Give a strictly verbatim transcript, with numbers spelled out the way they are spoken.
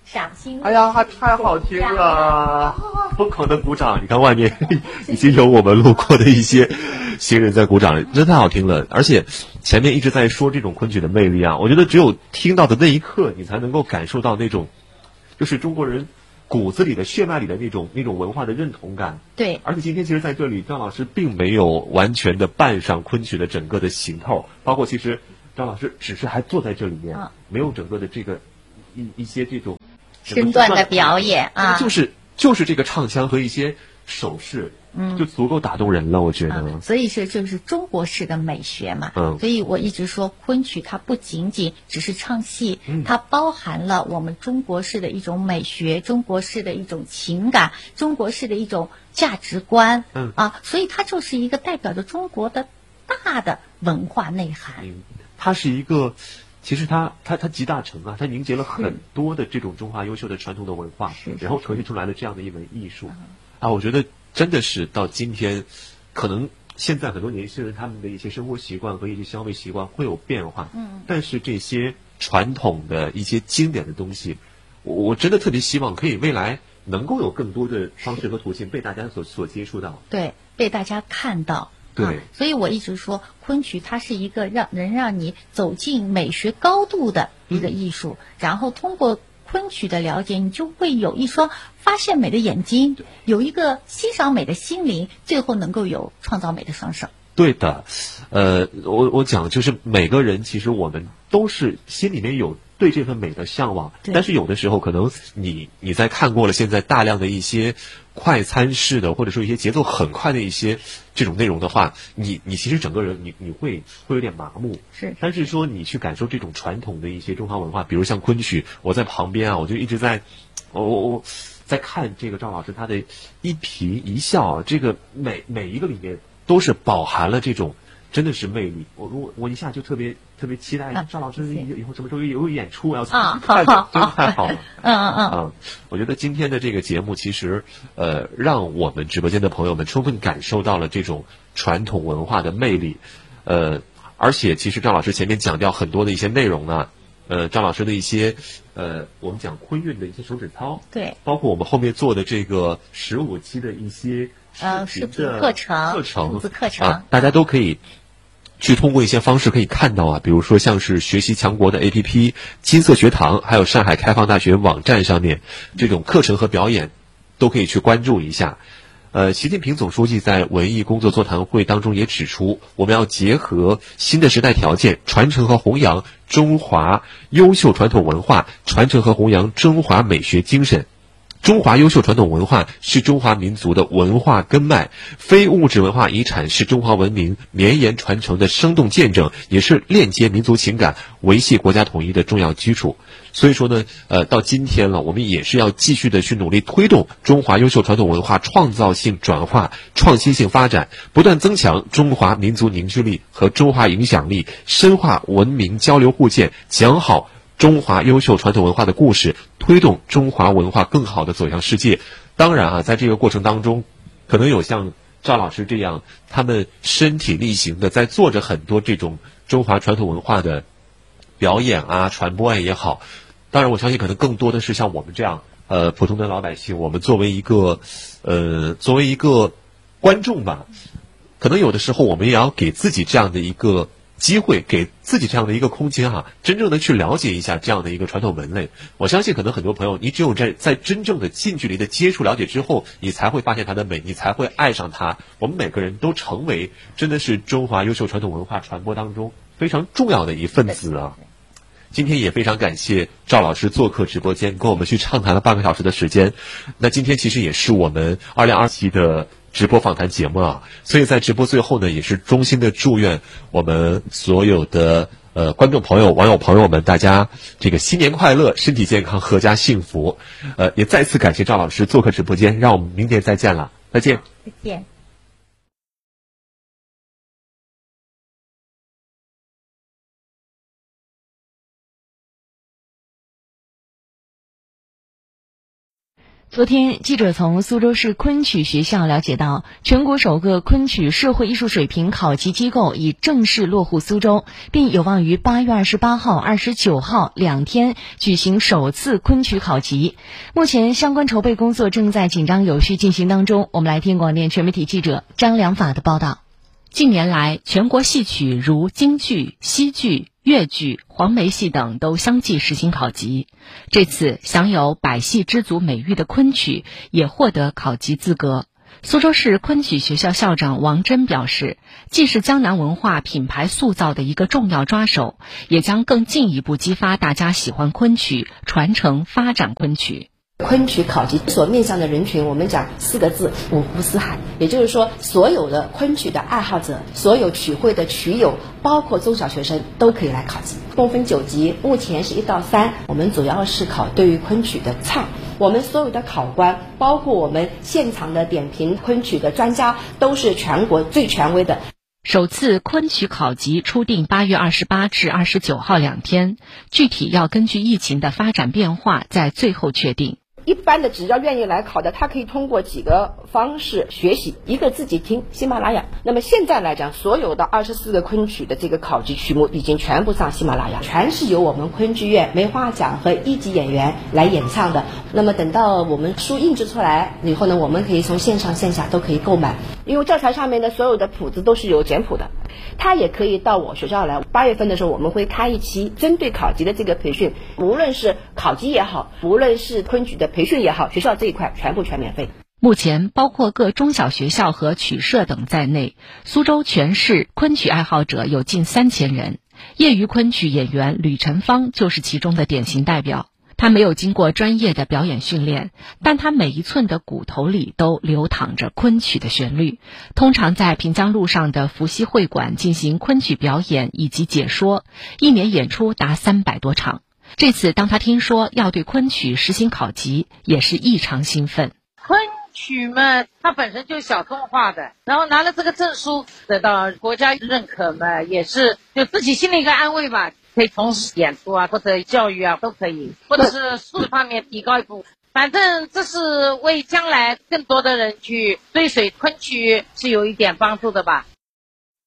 赏心。 哎呀，太好听了！疯狂的鼓掌！你看外面已经有我们路过的一些行人在鼓掌，真的太好听了。而且前面一直在说这种昆曲的魅力啊，我觉得只有听到的那一刻，你才能够感受到那种，就是中国人骨子里的血脉里的那种那种文化的认同感。 对。 而且今天其实在这里，张老师并没有完全的扮上昆曲的整个的行头，包括其实张老师只是还坐在这里面，嗯、没有整个的这个一一些这种身段的表演啊， 就是就是这个唱腔和一些手势，嗯，就足够打动人了，我觉得。 啊、所以是就是中国式的美学嘛， 嗯， 所以我一直说昆曲它不仅仅只是唱戏， 嗯， 它包含了我们中国式的一种美学，中国式的一种情感，中国式的一种价值观， 嗯啊，所以它就是一个代表着中国的大的文化内涵。 嗯，它是一个。其实它它它集大成啊，它凝结了很多的这种中华优秀的传统的文化，然后呈现出来的这样的一门艺术，啊，我觉得真的是到今天，可能现在很多年轻人他们的一些生活习惯和一些消费习惯会有变化， 嗯， 但是这些传统的一些经典的东西，我我真的特别希望可以未来能够有更多的方式和途径被大家所所接触到， 对，被大家看到。 对、 啊，所以我一直说昆曲它是一个让能让你走进美学高度的一个艺术，嗯、然后通过昆曲的了解，你就会有一双发现美的眼睛，有一个欣赏美的心灵，最后能够有创造美的双手。 对的，呃，我我讲就是每个人其实我们都是心里面有对这份美的向往，但是有的时候可能你你在看过了现在大量的一些快餐式的或者说一些节奏很快的一些这种内容的话，你你其实整个人你你会会有点麻木。 是， 但是说你去感受这种传统的一些中华文化，比如像昆曲，我在旁边啊，我就一直在，我我我在看这个赵老师他的一颦一笑，这个每每一个里面都是饱含了这种。真的是魅力，我我我一下就特别特别期待赵老师以后什么时候有演出，我要啊， 太真的太好了， 嗯嗯嗯嗯，我觉得今天的这个节目其实呃让我们直播间的朋友们充分感受到了这种传统文化的魅力，呃，而且其实赵老师前面讲掉很多的一些内容呢，呃，赵老师的一些呃我们讲昆韵的一些手指操， 对， 包括我们后面做的这个十五期的一些。 呃，视频课程、 课程、 数字课程、 啊，大家都可以去通过一些方式可以看到啊，比如说像是学习强国的 A P P、金色学堂，还有上海开放大学网站上面这种课程和表演，都可以去关注一下。呃，习近平总书记在文艺工作座谈会当中也指出，我们要结合新的时代条件，传承和弘扬中华优秀传统文化，传承和弘扬中华美学精神。中华优秀传统文化是中华民族的文化根脉，非物质文化遗产是中华文明绵延传承的生动见证，也是链接民族情感、维系国家统一的重要基础。所以说呢，呃，到今天了，我们也是要继续的去努力推动中华优秀传统文化创造性转化、创新性发展，不断增强中华民族凝聚力和中华影响力，深化文明交流互鉴，讲好中华优秀传统文化的故事，推动中华文化更好的走向世界。当然啊，在这个过程当中，可能有像赵老师这样，他们身体力行的在做着很多这种中华传统文化的表演啊、传播啊也好。当然，我相信可能更多的是像我们这样，呃，普通的老百姓，我们作为一个，呃，作为一个观众吧，可能有的时候我们也要给自己这样的一个机会，给自己这样的一个空间哈、啊，真正的去了解一下这样的一个传统文类。我相信可能很多朋友，你只有在在真正的近距离的接触了解之后，你才会发现它的美，你才会爱上它。我们每个人都成为真的是中华优秀传统文化传播当中非常重要的一份子啊。今天也非常感谢赵老师做客直播间，跟我们去畅谈了半个小时的时间。那今天其实也是我们二零二期的直播访谈节目啊，所以在直播最后呢，也是衷心的祝愿我们所有的呃观众朋友、网友朋友们，大家这个新年快乐，身体健康，阖家幸福。呃，也再次感谢赵老师做客直播间，让我们明年再见了，再见， 再见。 昨天，记者从苏州市昆曲学校了解到，全国首个昆曲社会艺术水平考级机构已正式落户苏州，并有望于八月二十八号、二十九号两天举行首次昆曲考级。目前，相关筹备工作正在紧张有序进行当中。我们来听广电全媒体记者张良法的报道。 近年来，全国戏曲如京剧、西剧、越剧、黄梅戏等都相继实行考级。这次享有百戏之祖美誉的昆曲也获得考级资格。苏州市昆曲学校校长王真表示，既是江南文化品牌塑造的一个重要抓手，也将更进一步激发大家喜欢昆曲，传承发展昆曲。 昆曲考级所面向的人群，我们讲四个字：五湖四海。也就是说，所有的昆曲的爱好者，所有曲会的曲友，包括中小学生都可以来考级。共分九级，目前是一到三，我们主要是考对于昆曲的唱。我们所有的考官，包括我们现场的点评昆曲的专家，都是全国最权威的。 首次昆曲考级初定八月二十八至二十九号两天，具体要根据疫情的发展变化在最后确定。 一般的只要愿意来考的，他可以通过几个方式学习，一个自己听喜马拉雅。那么现在来讲，所有的二十四个昆曲的这个考级曲目已经全部上喜马拉雅，全是由我们昆剧院梅花奖和一级演员来演唱的。那么等到我们书印制出来以后呢，我们可以从线上线下都可以购买，因为教材上面的所有的谱子都是有简谱的。他也可以到我学校来，八月份的时候我们会开一期针对考级的这个培训，无论是考级也好，无论是昆曲的培训也好，学校这一块全部全免费。 目前包括各中小学校和曲社等在内，苏州全市昆曲爱好者有近三千人。业余昆曲演员吕晨芳就是其中的典型代表。他没有经过专业的表演训练，但他每一寸的骨头里都流淌着昆曲的旋律。通常在平江路上的伏羲会馆进行昆曲表演以及解说，一年演出达三百多场。这次当他听说要对昆曲实行考级，也是异常兴奋。 昆曲嘛，它本身就是小众化的，然后拿了这个证书，得到国家认可嘛，也是就自己心里一个安慰吧。可以从事演出啊，或者教育啊，都可以，或者是素质方面提高一步。反正这是为将来更多的人去追随昆曲是有一点帮助的吧。